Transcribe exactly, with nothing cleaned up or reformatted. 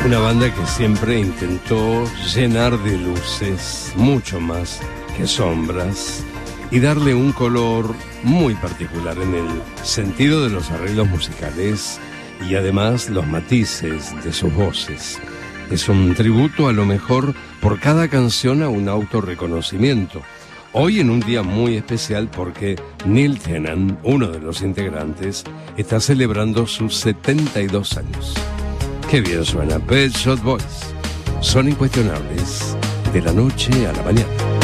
Una banda que siempre intentó llenar de luces, mucho más que sombras, y darle un color muy particular en el sentido de los arreglos musicales y además los matices de sus voces. Es un tributo a lo mejor por cada canción a un autorreconocimiento. Hoy en un día muy especial porque Neil Tennant, uno de los integrantes, está celebrando sus setenta y dos años. Qué bien suena Pet Shop Boys. Son incuestionables de la noche a la mañana.